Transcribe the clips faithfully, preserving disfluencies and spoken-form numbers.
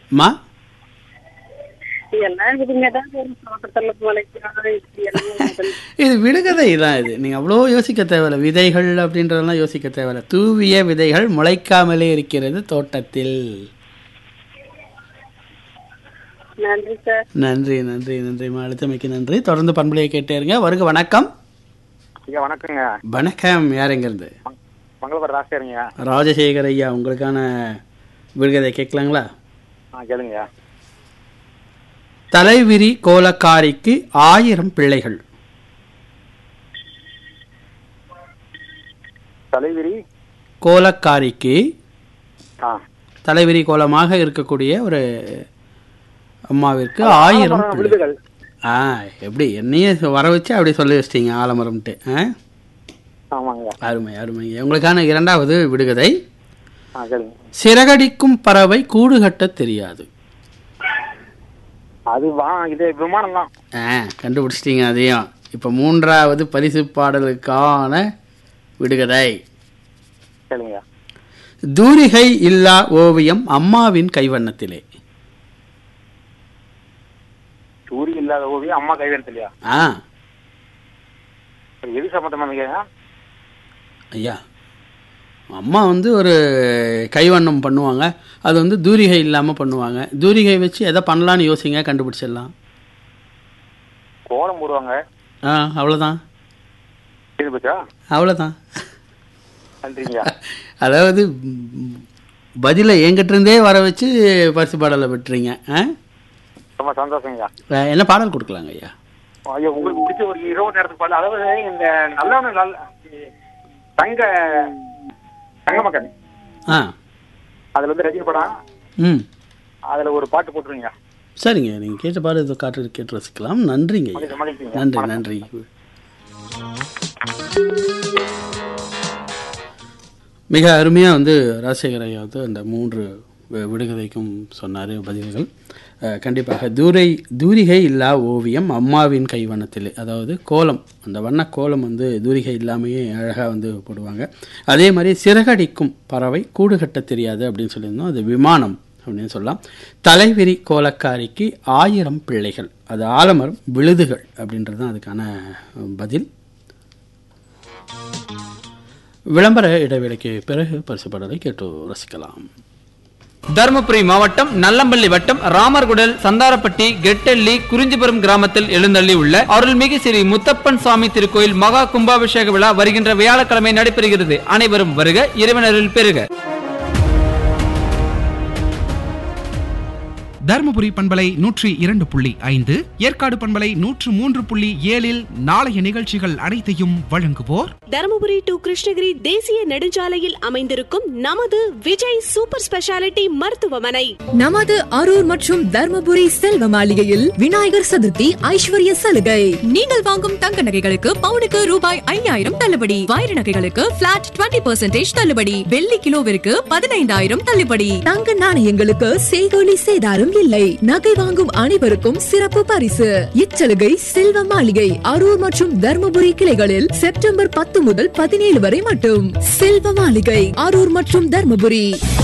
மா இது விடுகதை தான். இது நீங்க அவ்வளோ யோசிக்க தேவையில்ல. விதைகள் அப்படின்றதெல்லாம் யோசிக்க தேவையில்ல. தூவிய விதைகள் முளைக்காமலே இருக்கிறது தோட்டத்தில். நன்றி சார். நன்றி நன்றி நன்றிமா. அழுத்தமைக்கு நன்றி. தொடர்ந்து பண்பலையை கேட்டே இருங்க. வருக வணக்கம். வணக்கங்க. வணக்கம். யார் எங்க இருந்து? மங்களபுரம் ராஜசேகரங்க. ராஜசேகர் ஐயா, உங்களுக்கான விடுகதை கேட்கலாங்களா? கேளுங்க. தலைவிரி கோலக்காரிக்கு ஆயிரம் பிள்ளைகள். தலைவிரி கோலக்காரிக்கு தலைவிரி கோலமாக இருக்கக்கூடிய ஒரு அம்மாவிற்கு ஆயிரம் பிள்ளைகள். ஆ எப்படி என்னையே வர வச்சு அப்படி சொல்லி வச்சிட்டீங்க ஆலமரம்ட்டு. அருமை அருமை. உங்களுக்கான இரண்டாவது விடுகதை. சிறகடிக்கும் பறவை கூடு கட்ட தெரியாது. அது இது விமானம் தான். ஆ கண்டுபிடிச்சிட்டீங்க அதையும். இப்போ மூன்றாவது பரிசு பாடலுக்கான விடுகதை. தூரிகை இல்லா ஓவியம் அம்மாவின் கைவண்ணத்திலே. தூரி இல்லாத ஓவியம் அம்மா கைவண்ணத்திலையா? ஆ எது சம்பந்தமா ஐயா? அம்மா வந்து ஒரு கைவண்ணம் பண்ணுவாங்க. அது வந்து தூரிகை இல்லாமல் பண்ணுவாங்க. தூரிகை வச்சு எதை பண்ணலான்னு யோசிங்க, கண்டுபிடிச்சிடலாம். கோலம் போடுவாங்க. ஆ அவ்வளோதான் அவ்வளோதான். அதாவது பதிலை என்கிட்ட இருந்தே வர வச்சு பரிசு பாடலை விட்டுறீங்க. ரொம்ப சந்தோஷங்க. என்ன பாடல் கொடுக்கலாங்க ஐயா? ஐயா உங்களுக்கு பிடிச்ச ஒரு இரவு நேரத்துக்கு பாடல். அதாவது இந்த நல்ல நல்ல தங்க தங்கமக்கன். ஆ அதுல வந்து ரஜினி படம். ம் அதுல ஒரு பாட்டு போட்டுருங்க. சரிங்க, நீங்கள் கேட்ட பாடு இதை காட்டு கேட்டு ரசிக்கலாம். நன்றிங்க. நன்றி நன்றி. மிக அருமையாக வந்து ராஜசேகர் ஐயா வந்து அந்த மூன்று விடுகதைக்கும் சொன்னார் பதில்கள். கண்டிப்பாக தூரை தூரிகை இல்லா ஓவியம் அம்மாவின் கைவண்ணத்தில், அதாவது கோலம், அந்த வண்ண கோலம் வந்து தூரிகை இல்லாமையே அழகாக வந்து போடுவாங்க. அதே மாதிரி சிறகடிக்கும் பறவை கூடு கட்ட தெரியாது அப்படின்னு சொல்லியிருந்தோம். அது விமானம் அப்படின்னு சொல்லலாம். தலைவிரி கோலக்காரிக்கு ஆயிரம் பிள்ளைகள், அது ஆலமரம் விழுதுகள் அப்படின்றது தான் அதுக்கான பதில். விளம்பர இடைவேளைக்கு பிறகு பரிசு பாடலை கேட்டு ரசிக்கலாம். தருமபுரி மாவட்டம் நல்லம்பள்ளி வட்டம் ராமர்குடல் சந்தாரப்பட்டி கெட்டள்ளி குறிஞ்சிபுரம் கிராமத்தில் எழுந்தள்ளி உள்ள அருள்மிகு ஸ்ரீ முத்தப்பன் சுவாமி திருக்கோயில் மகா கும்பாபிஷேக விழா வருகின்ற வியாழக்கிழமை நடைபெறுகிறது. அனைவரும் வருக, இறைவனரில் பெறுக. தருமபுரி பண்பலை நூற்றி இரண்டு புள்ளி ஐந்து, ஏற்காடு பண்பலை நூற்று மூன்று புள்ளி ஏழில் நாளைய நிகழ்ச்சிகள் அனைத்தையும் வழங்குவோர் தருமபுரி டு கிருஷ்ணகிரி தேசிய நெடுஞ்சாலையில் அமைந்திருக்கும் நமது விஜய் சூப்பர் ஸ்பெஷாலிட்டி மருத்துவமனை. நமது அரூர் மற்றும் தருமபுரி செல்வ மாளிகையில் விநாயகர் சதுர்த்தி ஐஸ்வர்ய சலுகை. நீங்கள் வாங்கும் தங்க நகைகளுக்கு பவுனுக்கு ரூபாய் ஐயாயிரம் தள்ளுபடி, வைர நகைகளுக்கு பிளாட் இருபது பர்சன்டேஜ் தள்ளுபடி, வெள்ளி கிலோவிற்கு பதினைந்தாயிரம் தள்ளுபடி, தங்க நாணயங்களுக்கு செய்கூலி சேதாரம் இல்லை. நகை வாங்கும் அனைவருக்கும் சிறப்பு பரிசு. இச்சலுகை செல்வ மாளிகை அரூர் மற்றும் தர்மபுரி கிளைகளில் செப்டம்பர் பத்து முதல் பதினேழு வரை மட்டும். செல்வ மாளிகை அரூர் மற்றும் தர்மபுரி.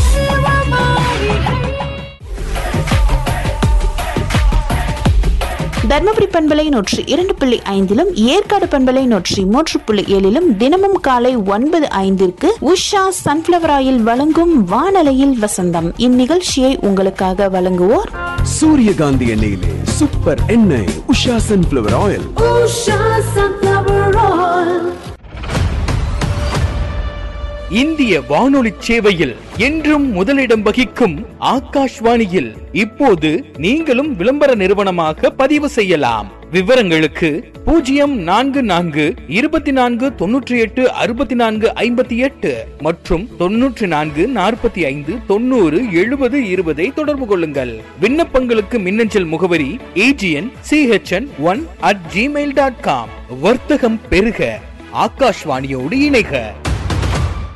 தர்மபுரி பண்பலை நூற்றி இரண்டு புள்ளி ஐந்திலும் ஏற்காடு பண்பலை நூற்றி மூன்று புள்ளி ஏழிலும் தினமும் காலை ஒன்பது ஐந்திற்கு உஷா சன்ஃபிளவர் ஆயில் வழங்கும் வானலையில் வசந்தம். இந்நிகழ்ச்சியை உங்களுக்காக வழங்குவோர் சூரியகாந்தி எண்ணெயிலே சூப்பர் எண்ணெய் உஷா சன்ஃபிளவர் ஆயில். இந்திய வானொலி சேவையில் என்றும் முதலிடம் வகிக்கும் ஆகாஷ்வாணியில் இப்போது நீங்களும் விளம்பர நிறுவனமாக பதிவு செய்யலாம். விவரங்களுக்கு பூஜ்ஜியம் நான்கு நான்கு இருபத்தி நான்கு தொன்னூற்றி எட்டு அறுபத்தி நான்கு ஐம்பத்தி எட்டு மற்றும் தொன்னூற்றி நான்கு நாற்பத்தி ஐந்து தொண்ணூறு எழுபது இருபதை தொடர்பு கொள்ளுங்கள். விண்ணப்பங்களுக்கு மின்னஞ்சல் முகவரி AGN CHN one at Gmail dot com. வர்த்தகம் பெருக, ஆகாஷ்வாணியோடு இணைக.